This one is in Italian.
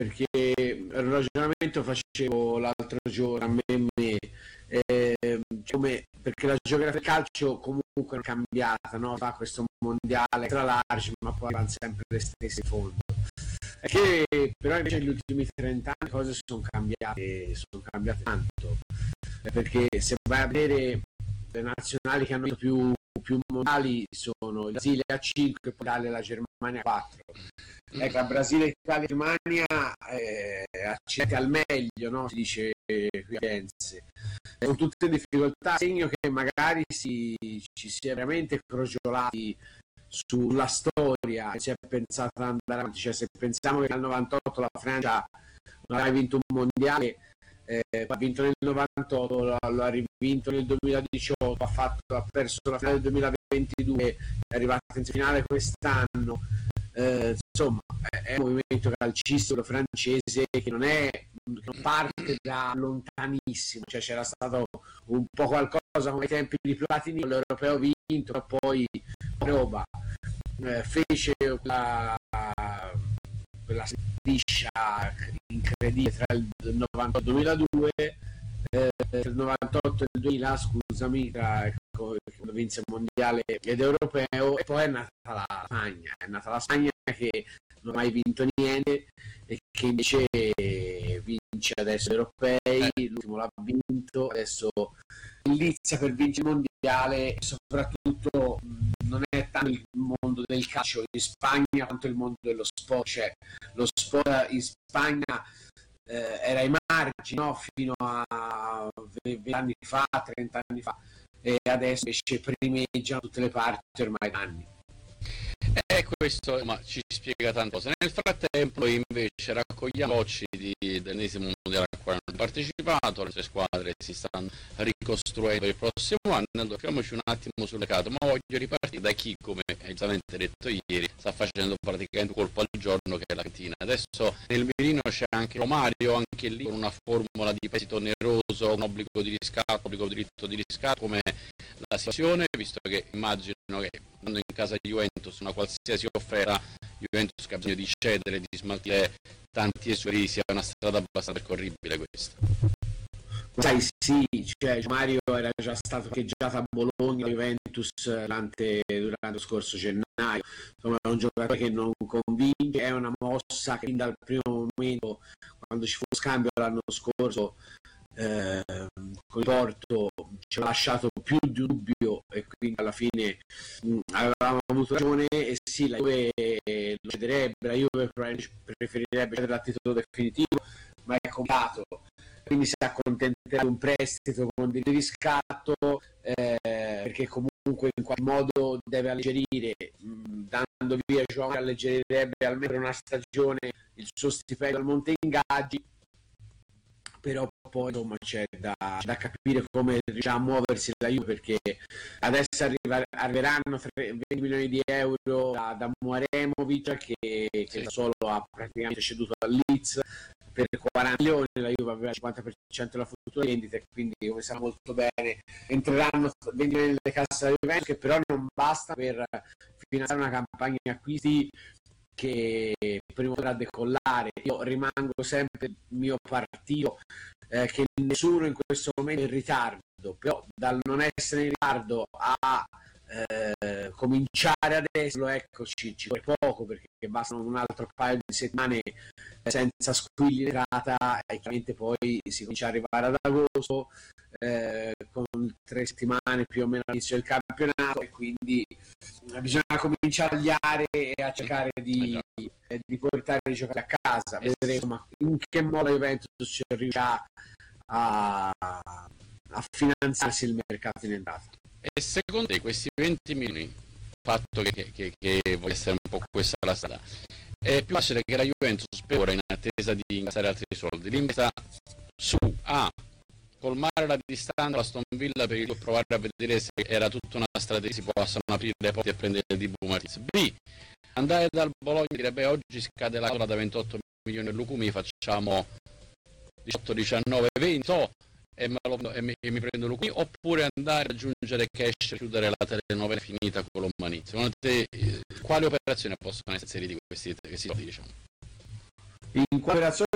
perché il ragionamento facevo l'altro giorno a me, perché la geografia del calcio comunque è cambiata, no? Fa questo mondiale tra large, ma poi vanno sempre le stesse fondo. È che però invece negli ultimi 30 anni cose sono cambiate tanto, perché se vai a vedere le nazionali che hanno vinto più mondiali sono il Brasile a 5 e poi l'Italia e la Germania a 4. Ecco, a Brasile, Italia e Germania accedete al meglio, no? Si dice qui a Firenze. Con tutte le difficoltà, segno che magari ci si è veramente crogiolati sulla storia e si è pensato ad andare avanti. Cioè, se pensiamo che nel 98 la Francia non aveva vinto un mondiale, ha vinto nel 98, l'ha rivinto nel 2018, ha perso la finale del 2022, è arrivato in finale quest'anno. Insomma, è un movimento calcistico francese che non parte da lontanissimo, cioè c'era stato un po' qualcosa come ai tempi di Platini, l'europeo vinto, ma poi roba fece quella striscia incredibile tra il 98 e il 2002, il 98 e il 2000, scusami, quando vinse il mondiale ed europeo, e poi è nata la Spagna che non ha mai vinto niente e che invece vince adesso gli europei, l'ultimo l'ha vinto, adesso inizia per vincere il mondiale, e soprattutto non è tanto il mondo del calcio in Spagna quanto il mondo dello sport, cioè lo sport in Spagna era ai margini, no? Fino a 20 anni fa, 30 anni fa, e adesso invece primeggiano tutte le parti ormai da anni. E questo ci spiega tante cose. Nel frattempo invece raccogliamo voci dell'ennesimo mondiale al quale hanno partecipato, le sue squadre si stanno ricostruendo per il prossimo anno. Fermiamoci un attimo sul mercato, ma voglio ripartire da chi, come hai giustamente detto ieri, sta facendo praticamente un colpo al giorno, che è la cantina. Adesso nel mirino c'è anche Romario, anche lì con una formula di prestito oneroso, un obbligo di riscatto, obbligo di diritto di riscatto, come la situazione, visto che immagino che andando in casa Juventus una qualsiasi offerta, Juventus che ha bisogno di cedere, di smaltire tanti esuberi, sia una strada abbastanza percorribile questa. Sai, sì, cioè Mario era già stato parcheggiato a Bologna, Juventus durante lo scorso gennaio. Insomma, è un giocatore che non convince, è una mossa che fin dal primo momento, quando ci fu scambio l'anno scorso con il Porto, ci ha lasciato più dubbio, e quindi alla fine avevamo avuto ragione. E sì, la Juve lo cederebbe, la Juve preferirebbe cedere a titolo definitivo, ma è complicato, quindi si accontenterà di un prestito con diritto di riscatto, perché comunque in qualche modo deve alleggerire, dando via João alleggerirebbe almeno per una stagione il suo stipendio al monte ingaggi. Però poi insomma c'è da capire come riuscirà a muoversi la Juve, perché adesso arriveranno 20 milioni di euro da Muaremovic che da solo ha praticamente ceduto al Leeds per 40 milioni, la Juve aveva il 50% della futura vendita, e quindi, come sa molto bene, entreranno 20 milioni nelle casse della Juventus, che però non basta per finanziare una campagna acquisti che prima potrà decollare. Io rimango sempre il mio partito, che nessuno in questo momento è in ritardo, però dal non essere in ritardo a cominciare adesso, ecco, ci vuole poco, perché bastano un altro paio di settimane senza squilli di rata, e chiaramente poi si comincia ad arrivare ad agosto, con 3 settimane più o meno all'inizio del campionato, e quindi bisogna cominciare a tagliare e a cercare di portare i giocatori a casa. Vedremo in che modo la Juventus ci riuscirà a finanziarsi il mercato in entrata. E secondo te questi 20 milioni, il fatto che voglia essere un po' questa la strada, è più facile che la Juventus per ora, in attesa di incassare altri soldi, l'investa su A, colmare la distanza alla Aston Villa per provare a vedere se era tutta una strategia, si possono aprire le porte e prendere il Dibu Martins, B, andare dal Bologna e dire beh, oggi scade la clausola da 28 milioni e Lucumi, facciamo 18, 19, 20 e mi prendo Lucumi, oppure andare ad aggiungere cash e chiudere la telenovela finita con Lommanizio. Secondo te quali operazioni possono essere inserite questi soldi, diciamo? in cooperazione